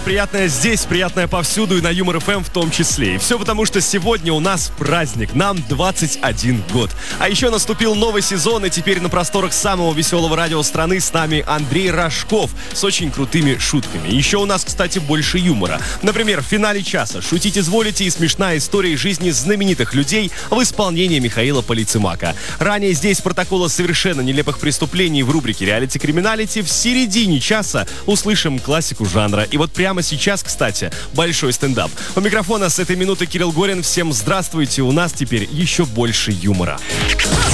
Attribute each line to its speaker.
Speaker 1: Да, приятное здесь, приятное повсюду и на Юмор ФМ в том числе. И все потому, что сегодня у нас праздник, нам 21 год. А еще наступил новый сезон, и теперь на просторах самого веселого радио страны с нами Андрей Рожков с очень крутыми шутками. Еще у нас, кстати, больше юмора. Например, в финале часа «Шутить изволите» и смешная история жизни знаменитых людей в исполнении Михаила Полицемака. Ранее здесь протоколы совершенно нелепых преступлений в рубрике «Реалити-криминалити». В середине часа услышим классику жанра. И вот прямо сейчас, кстати, большой стендап. У микрофона с этой минуты Кирилл Горин. Всем здравствуйте. У нас теперь еще больше юмора.